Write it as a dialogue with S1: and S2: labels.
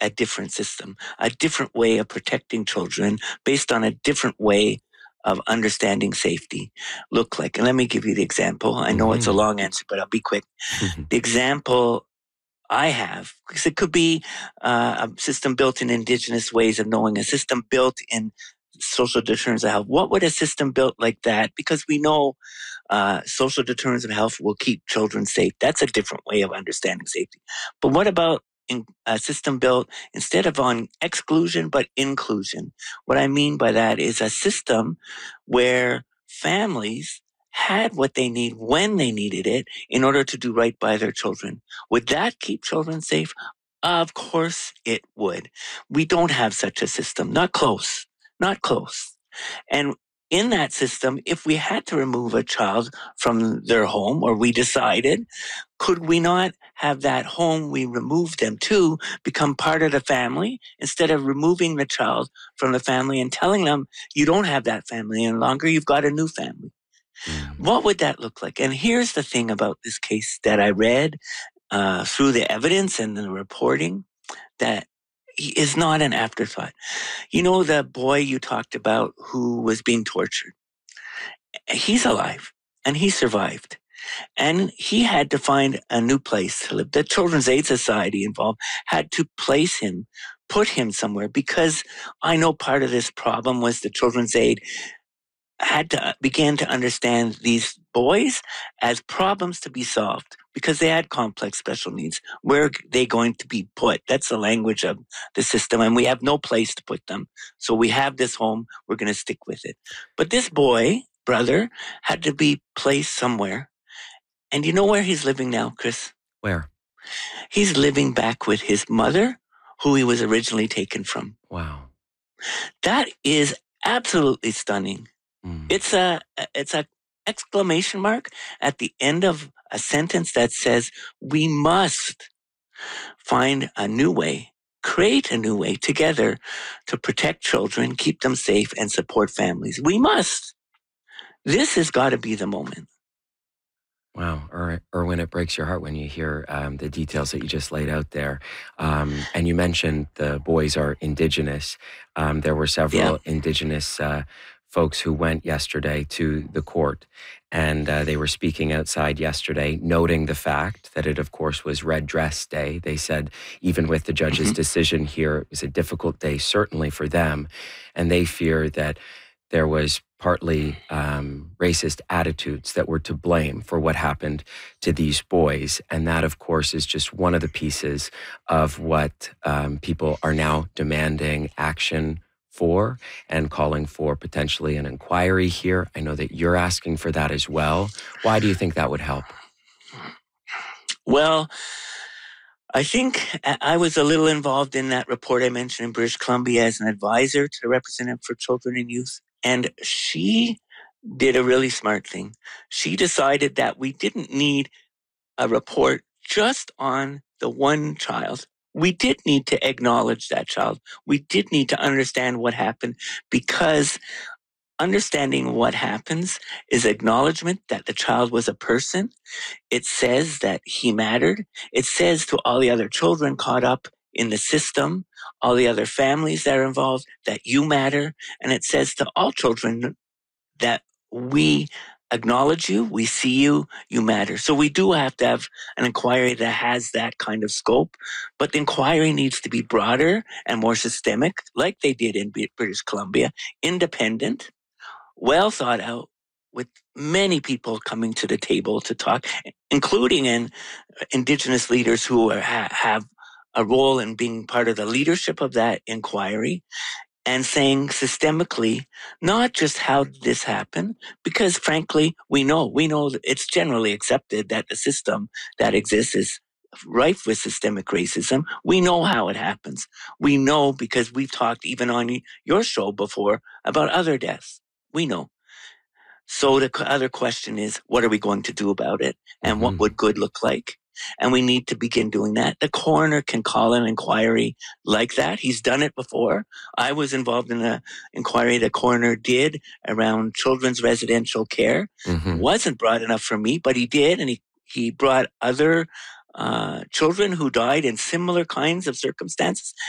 S1: a different system, a different way of protecting children based on a different way of understanding safety look like? And let me give you the example. I know it's a long answer, but I'll be quick. The example I have, because it could be a system built in Indigenous ways of knowing, a system built in social determinants of health. What would a system built like that? Because we know social determinants of health will keep children safe. That's a different way of understanding safety. But what about a system built instead of on exclusion, but inclusion? What I mean by that is a system where families had what they need when they needed it in order to do right by their children. Would that keep children safe? Of course it would. We don't have such a system. Not close. Not close. And in that system, if we had to remove a child from their home, or we decided, could we not have that home we removed them to become part of the family instead of removing the child from the family and telling them you don't have that family any longer, you've got a new family? What would that look like? And here's the thing about this case that I read through the evidence and the reporting that is not an afterthought. You know, the boy you talked about who was being tortured, he's alive and he survived. And he had to find a new place to live. The Children's Aid Society involved had to place him, put him somewhere, because I know part of this problem was the Children's Aid began to understand these boys as problems to be solved because they had complex special needs. Where are they going to be put? That's the language of the system, and we have no place to put them. So we have this home, we're going to stick with it. But this boy, brother, had to be placed somewhere. And you know where he's living now, Chris?
S2: Where?
S1: He's living back with his mother, who he was originally taken from.
S2: Wow.
S1: That is absolutely stunning. It's a exclamation mark at the end of a sentence that says we must find a new way, create a new way together to protect children, keep them safe, and support families. We must. This has got to be the moment.
S2: Wow. Erwin, it breaks your heart when you hear the details that you just laid out there. And you mentioned the boys are Indigenous. There were several Indigenous folks who went yesterday to the court, and they were speaking outside yesterday, noting the fact that it, of course, was Red Dress Day. They said even with the judge's decision here, it was a difficult day, certainly for them, and they fear that there was partly racist attitudes that were to blame for what happened to these boys. And that, of course, is just one of the pieces of what people are now demanding action for and calling for potentially an inquiry here. I know that you're asking for that as well. Why do you think that would help?
S1: Well, I think I was a little involved in that report I mentioned in British Columbia as an advisor to the Representative for Children and Youth. And she did a really smart thing. She decided that we didn't need a report just on the one child. We did need to acknowledge that child. We did need to understand what happened, because understanding what happens is acknowledgement that the child was a person. It says that he mattered. It says to all the other children caught up in the system, all the other families that are involved, that you matter. And it says to all children that we acknowledge you, we see you, you matter. So we do have to have an inquiry that has that kind of scope, but the inquiry needs to be broader and more systemic, like they did in British Columbia, independent, well thought out, with many people coming to the table to talk, including Indigenous leaders who have a role in being part of the leadership of that inquiry, and saying systemically, not just how did this happen, because frankly, we know that it's generally accepted that the system that exists is rife with systemic racism. We know how it happens. We know because we've talked even on your show before about other deaths. We know. So the other question is, what are we going to do about it? And what would good look like? And we need to begin doing that. The coroner can call an inquiry like that. He's done it before. I was involved in an inquiry the coroner did around children's residential care. Wasn't broad enough for me, but he did. And he brought other children who died in similar kinds of circumstances